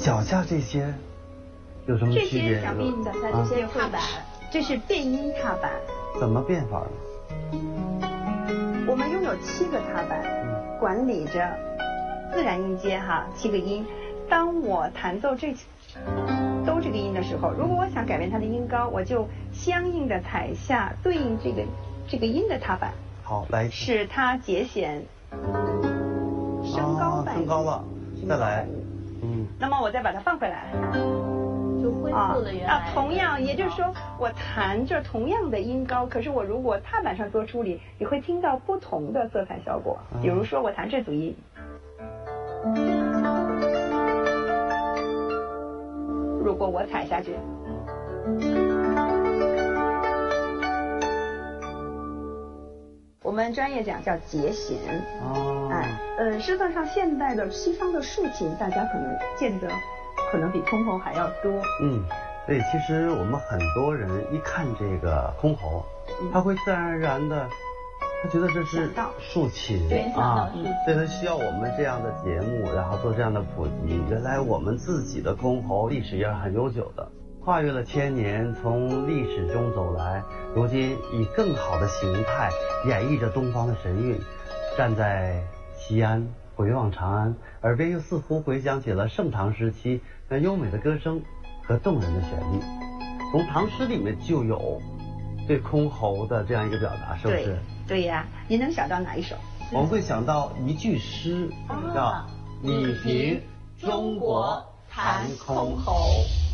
脚下这些有什么区别？ 这些小兵脚下这些踏板，这是变音踏板。 怎么变法呢？ 我们拥有7个踏板，管理着自然音阶哈，7个音。当我弹奏都这个音的时候，如果我想改变它的音高，我就相应的踩下对应这个音的踏板。 好，来， 使它节弦升高半音。 升高了，再来。 那么我再把它放回来。 就恢复了原来。 同样，也就是说，我弹着同样的音高，可是我如果踏板上做处理，你会听到不同的色彩效果。比如说，我弹这组音，如果我踩下去，我们专业讲叫节弦。实际上现代的西方的竖琴，大家可能见得可能比箜篌还要多。 对，其实我们很多人一看这个箜篌，他会自然而然的，他觉得这是竖琴啊，所以他需要我们这样的节目，然后做这样的普及。原来我们自己的箜篌历史也是很悠久的，跨越了1000年，从历史中走来，如今以更好的形态演绎着东方的神韵。站在西安回望长安，耳边又似乎回想起了盛唐时期那优美的歌声和动人的旋律。从唐诗里面就有对箜篌的这样一个表达，是不是？ 对呀，你能想到哪一首？ 我们会想到一句诗，叫“你凭中国弹箜篌”。